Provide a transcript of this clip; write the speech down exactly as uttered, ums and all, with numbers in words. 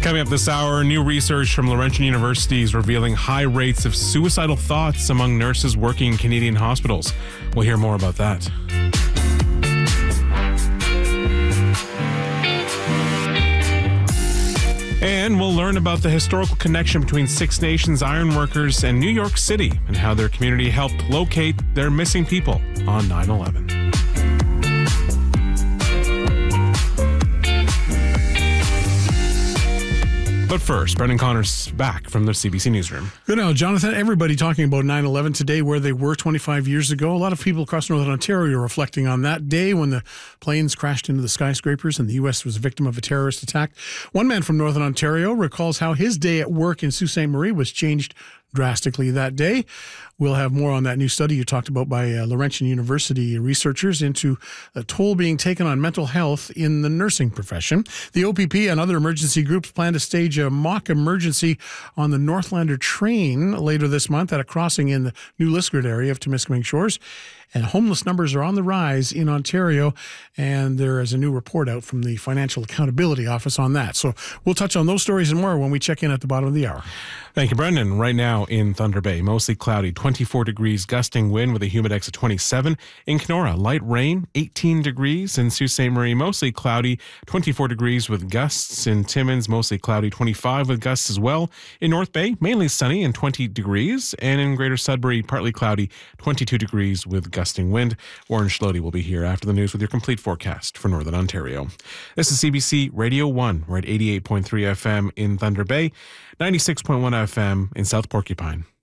Coming up this hour, new research from Laurentian University is revealing high rates of suicidal thoughts among nurses working in Canadian hospitals. We'll hear more about that. And we'll learn about the historical connection between Six Nations ironworkers and New York City and how their community helped locate their missing people on nine eleven. But first, Brendan Connor's back from the C B C Newsroom. Good now, Jonathan. Everybody talking about nine eleven today, where they were twenty-five years ago. A lot of people across Northern Ontario are reflecting on that day when the planes crashed into the skyscrapers and the U S was a victim of a terrorist attack. One man from Northern Ontario recalls how his day at work in Sault Ste. Marie was changed drastically that day. We'll have more on that new study you talked about by uh, Laurentian University researchers into a toll being taken on mental health in the nursing profession. The O P P and other emergency groups plan to stage a mock emergency on the Northlander train later this month at a crossing in the New Liskeard area of Temiskaming Shores. And homeless numbers are on the rise in Ontario, and there is a new report out from the Financial Accountability Office on that. So we'll touch on those stories and more when we check in at the bottom of the hour. Thank you, Brendan. Right now in Thunder Bay, mostly cloudy, twenty-four degrees, gusting wind with a humidex of twenty-seven. In Kenora, light rain, eighteen degrees. In Sault Ste. Marie, mostly cloudy, twenty-four degrees with gusts. In Timmins, mostly cloudy, twenty-five with gusts as well. In North Bay, mainly sunny and twenty degrees. And in Greater Sudbury, partly cloudy, twenty-two degrees with gusting wind. Warren Schlody will be here after the news with your complete forecast for Northern Ontario. This is C B C Radio one. We're at eighty-eight point three F M in Thunder Bay, ninety-six point one F M in South Porcupine.